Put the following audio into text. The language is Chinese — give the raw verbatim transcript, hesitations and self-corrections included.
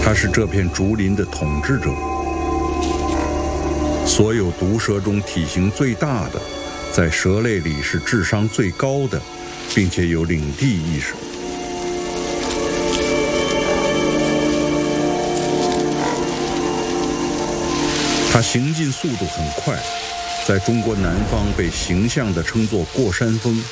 它是这片竹林的统治者。所有毒蛇中体型最大的，在蛇类里是智商最高的，并且有领地意识。它行进速度很快，在中国南方被形象地称作过山峰。